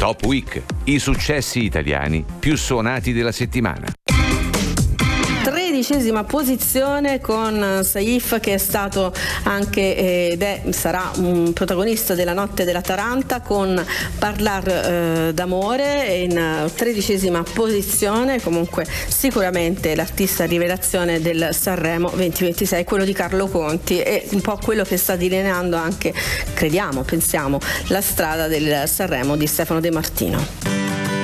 Top Week, i successi italiani più suonati della settimana. 13ª posizione con Saif, che è stato anche sarà un protagonista della notte della Taranta con Parlar d'amore, in 13ª posizione. Comunque sicuramente l'artista rivelazione del Sanremo 2026, quello di Carlo Conti, e un po' quello che sta delineando anche, pensiamo, la strada del Sanremo di Stefano De Martino.